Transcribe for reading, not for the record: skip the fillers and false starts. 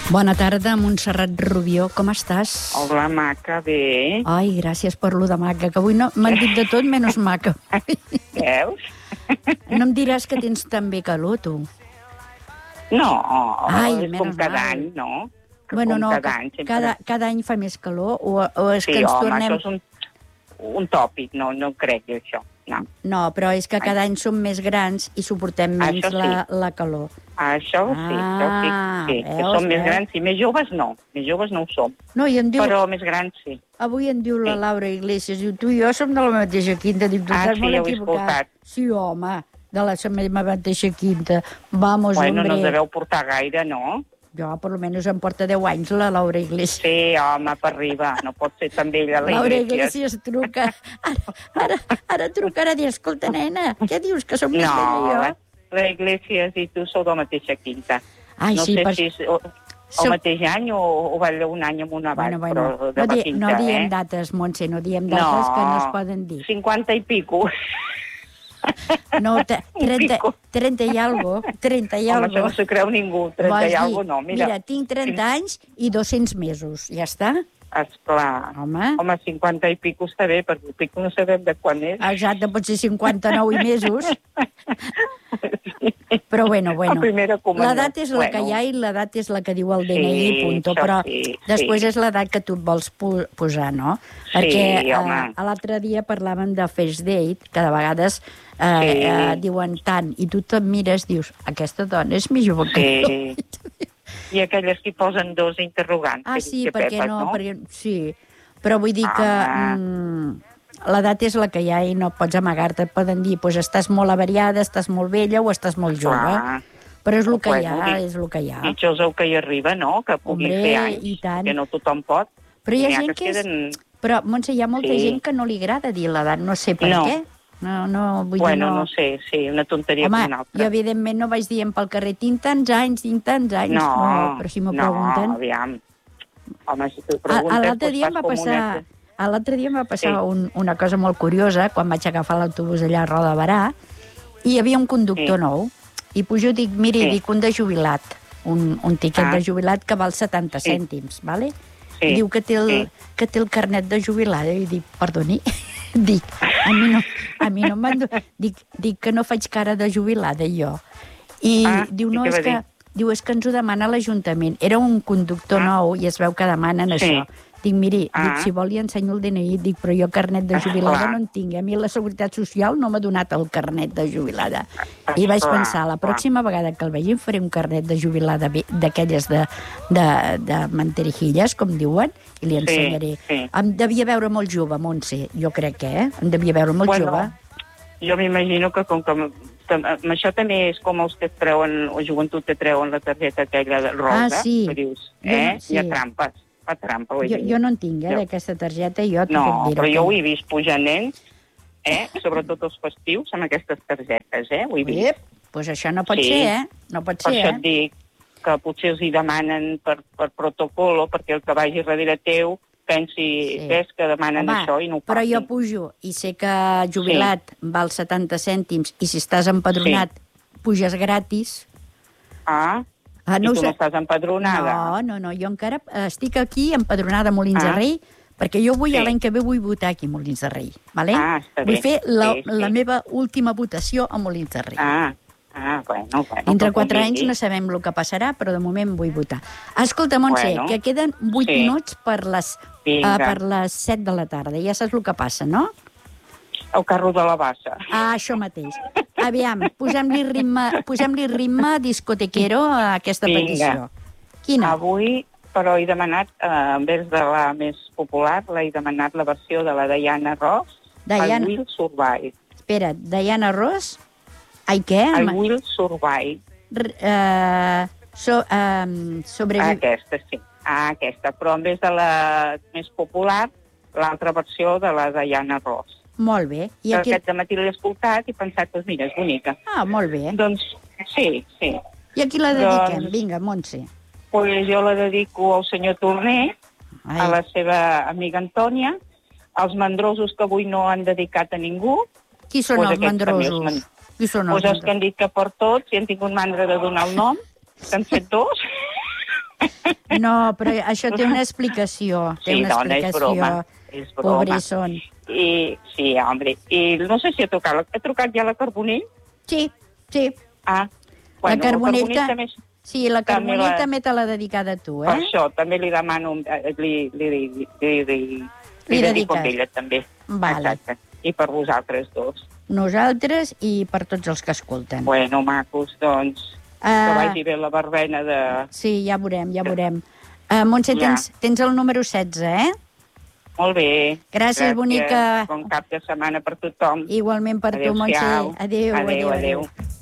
Bona tarda, Montserrat Rubió, com estàs? Hola, maca, bé. Ai, gràcies per lo de maca, que avui no m'han dit de tot menys maca. Veus? No em diràs que tens també calor, tu? No, Ai, és com menys cada mal. any, no? Bueno, com no, cada any, sempre. cada any fa més calor, o és Sí, que ens home, tornem... això és un tòpic, no crec jo, això. No. No, però és que cada any som més grans i suportem menys Això sí. la calor. Això sí, que veus, som més veus? grans, i més joves no. Més joves no ho som, No, i em diu... però més grans sí. Avui em diu la Sí. Laura Iglesias, diu, tu i jo som de la mateixa quinta. Dic, tu estàs Sí, molt ja ho he equivocat. escoltat. Sí, home, de la meva mateixa quinta. Vamos, Bueno, no hombre. us deveu portar gaire, no? Jo, per almenys, em porta 10 anys la Laura Iglesias. Sí, home, per arriba. No pot ser també ella, la Laura Iglesias. Iglesias truca. Ara trucarà a dir, escolta, nena, què dius, que som més No, vella jo? la Iglesias i tu sou de la mateixa quinta. Ai, no sí, sé per... si és el mateix any o balla un any amb una abans, però de la quinta, no diem dates, Montse, no diem dates que no es poden dir. 50 i pico. No, 30 i algo, 30 i Home, algo. això no s'ho creu ningú, 30 Vols i dir, algo no. Mira, tinc 30 anys i 200 mesos, ja està? Esclar. Home. Home, 50 i pico està bé, perquè el pico no sabem de quan és. Exacte, potser 59 i mesos. Però bueno. La primera comunió. L'edat és la que hi ha i l'edat és la que diu el DNI, Sí, punto. això Però sí, després sí. és l'edat que tu et vols posar, no? Sí, Perquè home. l'altre dia parlàvem de first date, que de vegades diuen tant, i tu te'n mires, dius, aquesta dona és més jove que jo. Sí. I aquelles que hi posen dos interrogants. Ah, que sí, dic que perquè pepes, no? Perquè, sí, però vull dir que l'edat és la que hi ha i no pots amagar-te. Et poden dir, doncs estàs molt avariada, estàs molt vella o estàs molt jove. Clar. Però és el que hi Bueno, ha, és el que hi ha. Pitjor és el que hi arriba, no? Que pugui Hombre, fer anys, i tant. que no tothom pot. Però hi ha N'hi gent que és... queden... Però, Montse, hi ha molta Sí. gent que no li agrada dir l'edat, no sé per No. què. No, vull Bueno, dir, no sé, sí, una tonteria Home, com una altra. jo evidentment no vaig dient pel carrer tinc tants anys, No, però si m'ho pregunten... aviam. Home, si t'ho preguntes, L'altre dia em va passar... L'altre dia em va passar una cosa molt curiosa, quan vaig agafar l'autobús allà a Roda de Barà, i hi havia un conductor nou, i pujo, dic, miri, dic, un de jubilat, un tiquet de jubilat que val 70 cèntims, vale? I diu que té el carnet de jubilada, i dic, perdoni, dic, a mi no m'han... Dic que no faig cara de jubilada, jo. I diu, no, és que... Diu, és que ens ho demana l'Ajuntament. Era un conductor nou i es veu que demanen això. Dic, miri, si vol li ensenyo el DNI, dic, però jo carnet de jubilada no en tinc. A mi la Seguretat Social no m'ha donat el carnet de jubilada. I vaig pensar, la pròxima vegada que el vegin faré un carnet de jubilada d'aquelles de manterijilles, com diuen, i li ensenyaré. Em devia veure molt jove, Montse, jo crec que, em devia veure molt jove. Jo m'imagino que com que... Això també és com els que treuen, o joventut que treuen la targeta aquella rosa, que dius, hi ha trampes. Fa trampa, ho he dit. Jo no en tinc, d'aquesta targeta, jo t'ho puc dir. No, però jo ho he vist pujar nens, sobretot els festius, amb aquestes targetes, ho he vist. Doncs això no pot ser, No pot ser, Per això et dic que potser els hi demanen per protocol, perquè el que vagi darrere teu pensi, ves que demanen això i no ho però facin. jo pujo i sé que jubilat val 70 cèntims i si estàs empadronat puges gratis. I tu no estàs empadronada? No, jo encara estic aquí empadronada a Molins de Rei, perquè jo l'any que ve vull votar aquí a Molins de Rei. Està bé. Vull fer la meva última votació a Molins de Rei. Bueno. Entre 4 anys no sabem el que passarà, però de moment vull votar. Escolta, Montse, que queden 8 minuts per les 7 de la tarda. Ja saps el que passa, no? El carro de la bassa. Això mateix. Aviam, posem-li ritme discotequero a aquesta petició. Quina? Avui, però he demanat, en vez de la més popular, he demanat la versió de la Diana Ross, I Will Survive. Espera, Diana Ross? Ai, què? I Will Survive. Aquesta, sí. Aquesta, però en vez de la més popular, l'altra versió de la Diana Ross. Molt bé. Aquest dematí l'he escoltat i he pensat, doncs mira, és bonica. Molt bé. Doncs sí. I a qui la dediquem? Vinga, Montse. Pues jo la dedico al senyor Torner, a la seva amiga Antònia, als mandrosos que avui no han dedicat a ningú. Qui són els mandrosos? Pues els que han dit que per tots, i han tingut mandra de donar el nom, que han fet 2. No, però això té una explicació. Sí, dona, és broma. Pobresson. Sí, home. I no sé si ha trucat ja la Carbonell? Sí. Bueno, la Carbonell també... Sí, la Carbonell també te l'ha dedicada a tu, Per això, també li demano... Li dedico a ella, també. Vale. Exacte. I per vosaltres dos. Nosaltres i per tots els que escolten. Bueno, macos, doncs... Que vagi bé la verbena de... Sí, ja veurem. Montse, tens el número 16, eh? Molt bé. Gràcies, bonica. Bon cap de setmana per tothom. Igualment per tu, Montse. Adéu. Adéu.